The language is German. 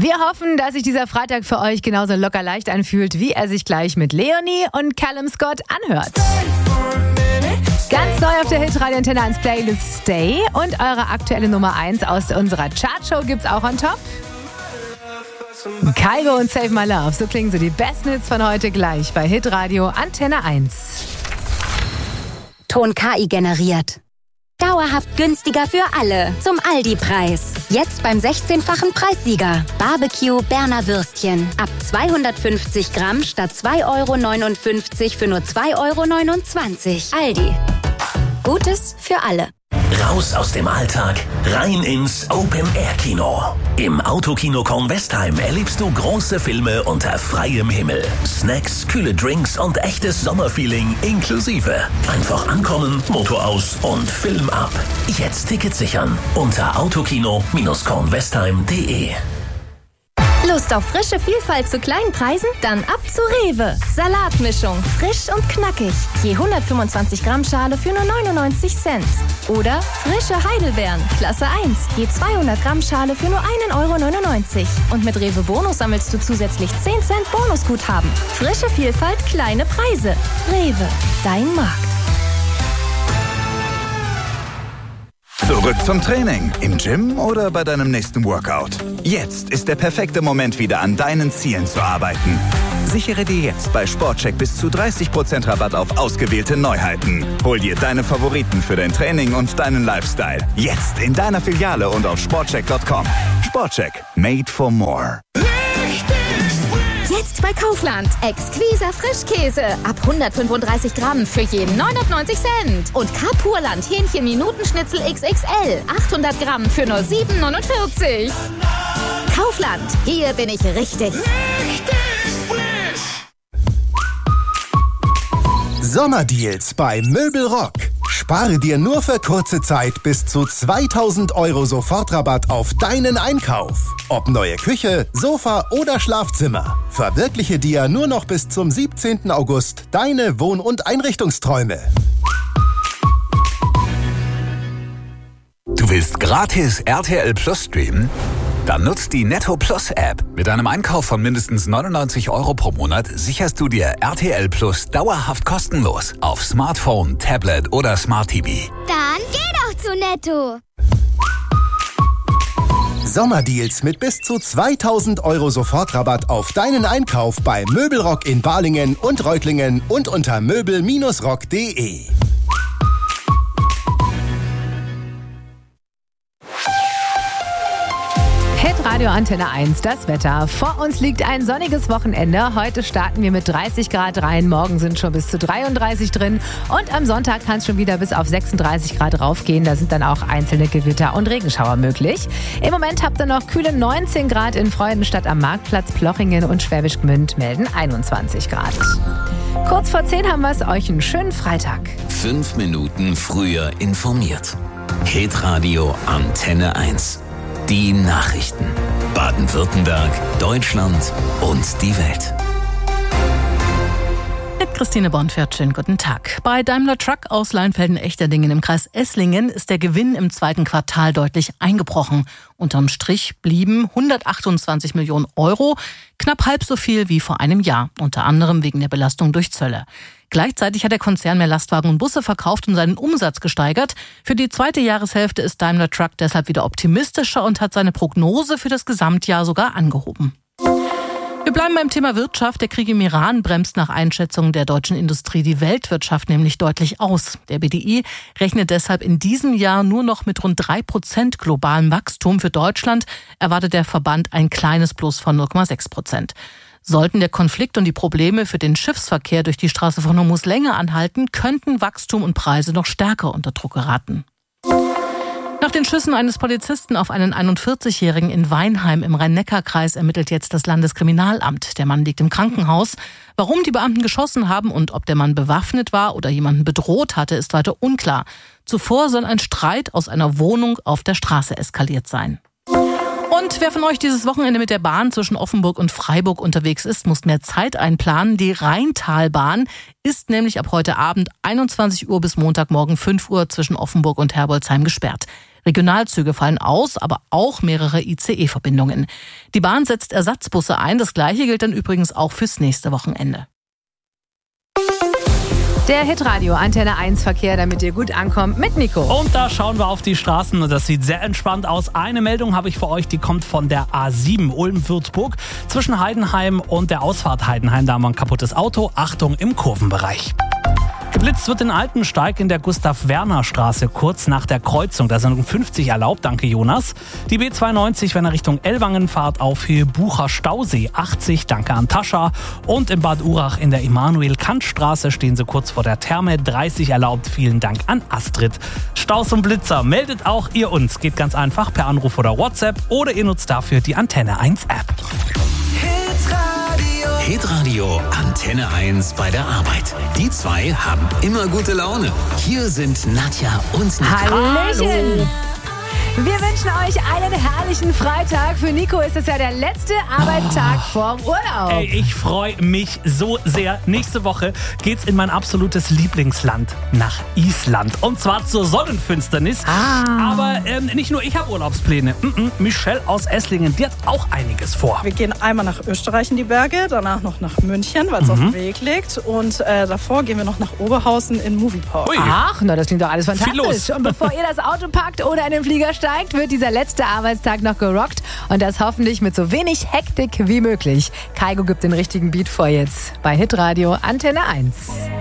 Wir hoffen, dass sich dieser Freitag für euch genauso locker leicht anfühlt, wie er sich gleich mit Leonie und Callum Scott anhört. Ganz neu auf der Hitradio Antenne 1 Playlist Stay und eure aktuelle Nummer 1 aus unserer Chartshow gibt's auch on top. Kygo und Save My Love, so klingen so die besten Hits von heute gleich bei Hitradio Antenne 1. Ton KI generiert. Dauerhaft günstiger für alle. Zum Aldi-Preis. Jetzt beim 16-fachen Preissieger. Barbecue Berner Würstchen. Ab 250 Gramm statt 2,59 € für nur 2,29 €. Aldi. Gutes für alle. Raus aus dem Alltag, rein ins Open-Air-Kino. Im Autokino Kornwestheim erlebst du große Filme unter freiem Himmel. Snacks, kühle Drinks und echtes Sommerfeeling inklusive. Einfach ankommen, Motor aus und Film ab. Jetzt Tickets sichern unter autokino-kornwestheim.de. Lust auf frische Vielfalt zu kleinen Preisen? Dann ab zu Rewe. Salatmischung, frisch und knackig. Je 125 Gramm Schale für nur 99 Cent. Oder frische Heidelbeeren, Klasse 1. Je 200 Gramm Schale für nur 1,99 €. Und mit Rewe Bonus sammelst du zusätzlich 10 Cent Bonusguthaben. Frische Vielfalt, kleine Preise. Rewe, dein Markt. Zurück zum Training. Im Gym oder bei deinem nächsten Workout. Jetzt ist der perfekte Moment, wieder an deinen Zielen zu arbeiten. Sichere dir jetzt bei Sportcheck bis zu 30% Rabatt auf ausgewählte Neuheiten. Hol dir deine Favoriten für dein Training und deinen Lifestyle. Jetzt in deiner Filiale und auf sportcheck.com. Sportcheck. Made for more. Jetzt bei Kaufland. Exquiser Frischkäse. Ab 135 Gramm für jeden 99 Cent. Und Kapurland Hähnchen-Minutenschnitzel XXL. 800 Gramm für nur 7,49 €. Kaufland. Hier bin ich richtig. Sommerdeals bei Möbelrock. Spare dir nur für kurze Zeit bis zu 2.000 € Sofortrabatt auf deinen Einkauf. Ob neue Küche, Sofa oder Schlafzimmer. Verwirkliche dir nur noch bis zum 17. August deine Wohn- und Einrichtungsträume. Du willst gratis RTL Plus streamen? Dann nutzt die Netto Plus App. Mit einem Einkauf von mindestens 99 € pro Monat sicherst du dir RTL Plus dauerhaft kostenlos auf Smartphone, Tablet oder Smart TV. Dann geh doch zu Netto. Sommerdeals mit bis zu 2.000 € Sofortrabatt auf deinen Einkauf bei Möbelrock in Balingen und Reutlingen und unter möbel-rock.de. Radio Antenne 1, das Wetter. Vor uns liegt ein sonniges Wochenende. Heute starten wir mit 30 Grad rein. Morgen sind schon bis zu 33 drin. Und am Sonntag kann es schon wieder bis auf 36 Grad raufgehen. Da sind dann auch einzelne Gewitter und Regenschauer möglich. Im Moment habt ihr noch kühle 19 Grad in Freudenstadt am Marktplatz. Plochingen und Schwäbisch Gmünd melden 21 Grad. Kurz vor 10 haben wir es euch einen schönen Freitag. 5 Minuten früher informiert. Hitradio Antenne 1. Die Nachrichten. Baden-Württemberg, Deutschland und die Welt. Mit Christine Bonfert, schönen guten Tag. Bei Daimler Truck aus Leinfelden-Echterdingen im Kreis Esslingen ist der Gewinn im zweiten Quartal deutlich eingebrochen. Unterm Strich blieben 128 Millionen €, knapp halb so viel wie vor einem Jahr, unter anderem wegen der Belastung durch Zölle. Gleichzeitig hat der Konzern mehr Lastwagen und Busse verkauft und seinen Umsatz gesteigert. Für die zweite Jahreshälfte ist Daimler Truck deshalb wieder optimistischer und hat seine Prognose für das Gesamtjahr sogar angehoben. Wir bleiben beim Thema Wirtschaft. Der Krieg im Iran bremst nach Einschätzung der deutschen Industrie die Weltwirtschaft nämlich deutlich aus. Der BDI rechnet deshalb in diesem Jahr nur noch mit rund 3% globalem Wachstum. Für Deutschland erwartet der Verband ein kleines Plus von 0,6%. Sollten der Konflikt und die Probleme für den Schiffsverkehr durch die Straße von Hormuz länger anhalten, könnten Wachstum und Preise noch stärker unter Druck geraten. Nach den Schüssen eines Polizisten auf einen 41-Jährigen in Weinheim im Rhein-Neckar-Kreis ermittelt jetzt das Landeskriminalamt. Der Mann liegt im Krankenhaus. Warum die Beamten geschossen haben und ob der Mann bewaffnet war oder jemanden bedroht hatte, ist weiter unklar. Zuvor soll ein Streit aus einer Wohnung auf der Straße eskaliert sein. Und wer von euch dieses Wochenende mit der Bahn zwischen Offenburg und Freiburg unterwegs ist, muss mehr Zeit einplanen. Die Rheintalbahn ist nämlich ab heute Abend 21 Uhr bis Montagmorgen 5 Uhr zwischen Offenburg und Herbolzheim gesperrt. Regionalzüge fallen aus, aber auch mehrere ICE-Verbindungen. Die Bahn setzt Ersatzbusse ein. Das Gleiche gilt dann übrigens auch fürs nächste Wochenende. Der Hitradio Antenne 1 Verkehr, damit ihr gut ankommt, mit Nico. Und da schauen wir auf die Straßen und das sieht sehr entspannt aus. Eine Meldung habe ich für euch, die kommt von der A7 Ulm-Würzburg. Zwischen Heidenheim und der Ausfahrt Heidenheim, da haben wir ein kaputtes Auto. Achtung im Kurvenbereich. Geblitzt wird in Altensteig in der Gustav-Werner-Straße kurz nach der Kreuzung. Da sind 50 erlaubt, danke Jonas. Die B92, wenn ihr Richtung Ellwangen fahrt, auf Höhe Bucher-Stausee 80, danke an Tascha. Und in Bad Urach in der Immanuel-Kant-Straße stehen sie kurz vor der Therme, 30 erlaubt, vielen Dank an Astrid. Staus und Blitzer, meldet auch ihr uns. Geht ganz einfach per Anruf oder WhatsApp oder ihr nutzt dafür die Antenne 1 App. Hitradio Antenne 1 bei der Arbeit. Die zwei haben immer gute Laune. Hier sind Nadja und Nico. Hallöchen! Wir wünschen euch einen herrlichen Freitag. Für Nico ist es ja der letzte Arbeitstag vorm Urlaub. Ey, ich freue mich so sehr. Nächste Woche geht's in mein absolutes Lieblingsland, nach Island. Und zwar zur Sonnenfinsternis. Aber nicht nur ich habe Urlaubspläne. Michelle aus Esslingen, die hat auch einiges vor. Wir gehen einmal nach Österreich in die Berge, danach noch nach München, weil es auf dem Weg liegt. Und davor gehen wir noch nach Oberhausen in Moviepark. Ach, na, das klingt doch alles fantastisch. Viel los. Und bevor ihr das Auto packt oder in den Flieger steigt, wird dieser letzte Arbeitstag noch gerockt und das hoffentlich mit so wenig Hektik wie möglich. Kaigo gibt den richtigen Beat vor jetzt bei Hitradio Antenne 1.